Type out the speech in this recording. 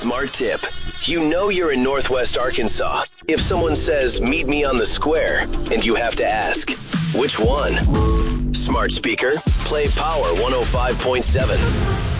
Smart tip. You know you're in Northwest Arkansas if someone says, meet me on the square, and you have to ask, which one? Smart speaker, play Power 105.7.